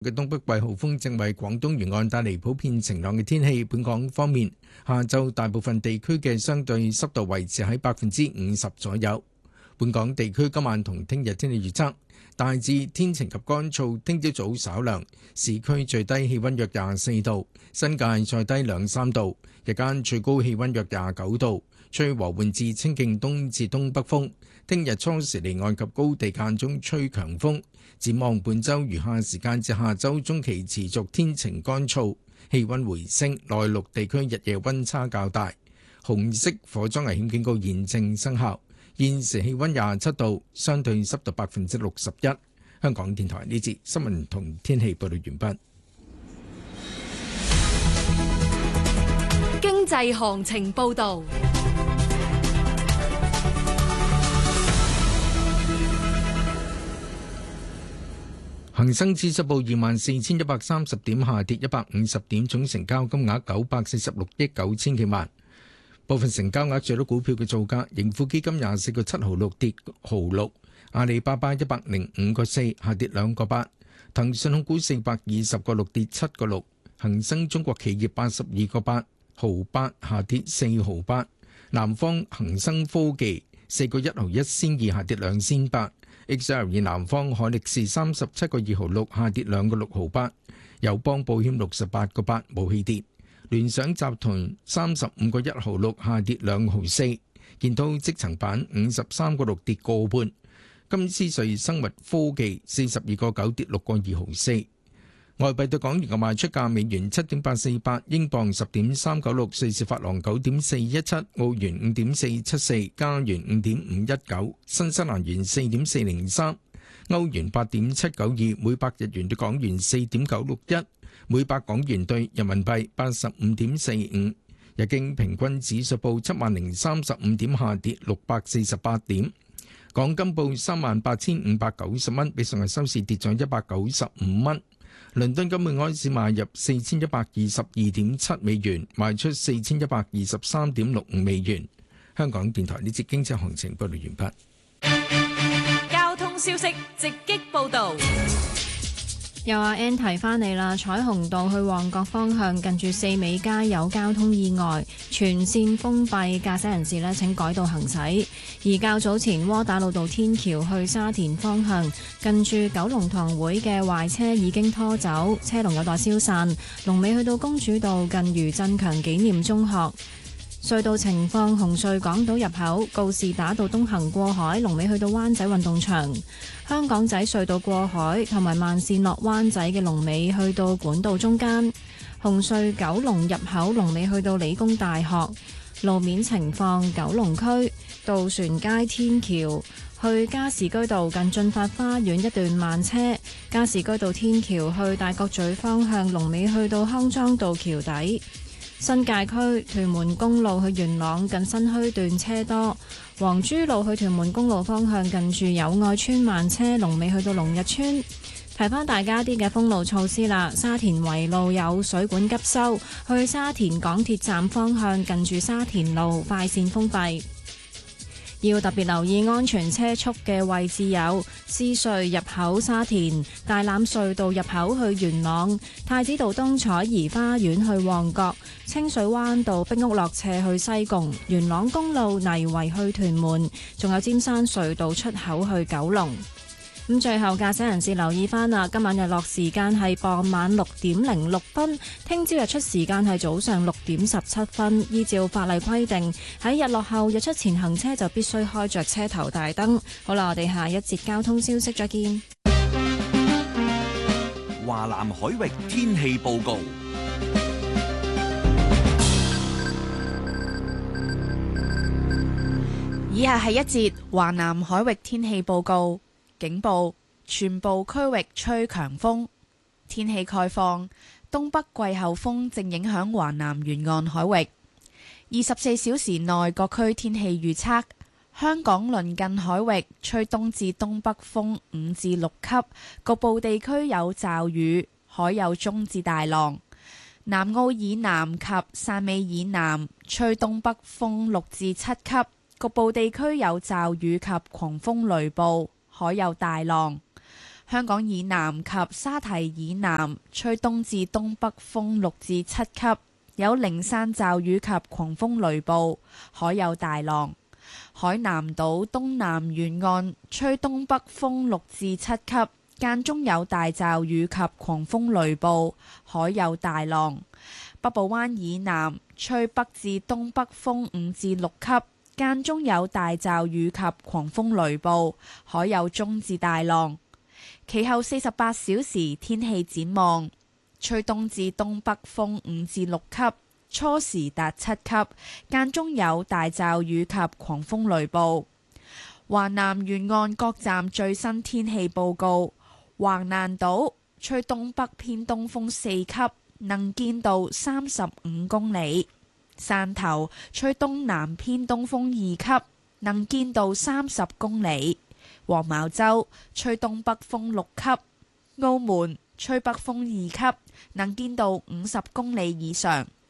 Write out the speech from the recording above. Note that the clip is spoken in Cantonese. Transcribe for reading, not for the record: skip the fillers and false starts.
嘅東北季候風正為廣東沿岸帶嚟普遍晴朗嘅天氣。本港方面，下晝大部分地區嘅相對濕度維持喺50%左右。本港地區今晚同聽日天氣預測大致天晴及乾燥，聽朝早稍涼，市區最低氣溫約24度，新界再低2-3度，日間最高氣溫約29度，吹和緩至清勁東至東北風。聽日初時離岸及高地間中吹強風。展望本週餘下時間至下週中期持續天晴乾燥，氣溫回升，內陸地區日夜溫差較大。紅色火災危險警告現正生效。現時氣溫27度，相對濕度61%。香港電台呢節新聞同天氣報道完畢。 經濟行情報道。 恒生指數報24,130點，下跌150點，總成交金額946億9千幾萬。部分成交額最多股票嘅造價：盈富基金24個7毫6跌毫6，阿里巴巴105個4下跌2個8，騰訊控股420個6跌7個6，恒生中國企業82個8毫8下跌4毫8，南方恒生科技4個1毫1仙2下跌2仙8，XL 南方海力士37個2毫6下跌2個6毫8，友邦保險68個8冇起跌。聯想集團35個1毫6下跌2毫4，建滔積層板53個6跌個半，金斯瑞生物科技42個9跌6個2毫4。外幣對港元嘅賣出價：美元7.848，英鎊10.396，瑞士法郎9.417，澳元5.474，加元5.519，新西蘭元4.403，歐元8.792，每百日元對港元4.961。每百港元兌人民幣85.45，日經平均指數報7035點，下跌648點。港金報38,590蚊，比上日收市跌咗195蚊。倫敦金每盎司買入4122.7美元，賣出4123.65美元。香港電台呢節經濟行情報道完畢。交通消息直擊報道。 又阿 N 提翻你啦，彩虹道去旺角方向近住四美街有交通意外，全線封閉，駕駛人士呢請改道行駛。而較早前窩打老道天橋去沙田方向近住九龍塘會嘅壞車已經拖走，車龍有待消散。龍尾去到公主道近余振強紀念中學。隧道情況：紅隧港島入口告士打道東行過海，龍尾去到灣仔運動場；香港仔隧道過海同埋慢線落灣仔嘅龍尾去到管道中間。紅隧九龍入口龍尾去到理工大學。路面情況：九龍區渡船街天橋去加士居道近駿發花園一段慢車，加士居道天橋去大角咀方向龍尾去到康莊道橋底。新界區屯門公路去元朗近新墟段車多，黃珠路去屯門公路方向近住友愛村慢車，龍尾去到龍日村。提翻大家啲嘅封路措施啦，沙田圍路有水管急修，去沙田港鐵站方向近住沙田路快線封閉。要特別留意安全車速嘅位置有獅隧入口沙田、大欖隧道入口去元朗、太子道東彩怡花園去旺角、清水灣道壁屋落斜去西貢、元朗公路泥圍去屯門，仲有尖山隧道出口去九龍。咁最後駕駛人士留意翻啦，今晚日落時間係傍晚6:06，聽朝日出時間係早上6:17。依照法例規定，喺日落後日出前行車就必須開着車頭大燈。好啦，我哋下一節交通消息再見。 華南海域天氣報告。 以下係一節華南海域天氣報告。警報：全部區域吹強風。天氣概況：東北季候風正影響華南沿岸海域。24小時內各區天氣預測：香港鄰近海域吹東至東北風5至6級，局部地區有驟雨，海有中至大浪。南澳以南及汕尾以南吹東北風6至7級，局部地區有驟雨及狂風雷暴，海有大浪。 香港以南及沙堤以南吹東至東北風6至7級，有零散驟雨及狂風雷暴，海有大浪。海南島東南沿岸吹東北風6至7級，間中有大驟雨及狂風雷暴，海有大浪。北部灣以南吹北至東北風5至6級，間中有大驟雨及狂風雷暴，海有中至大浪。其後48小時天氣展望，吹東至東北風5至6級，初時達7級，間中有大驟雨及狂風雷暴。華南沿岸各站最新天氣報告：橫瀾島吹東北偏東風4級，能見度35公里；汕頭吹東南偏東風2級，能見度30公里；黃茅洲吹東北風6級；澳門吹北風2級，能見度50公里以上。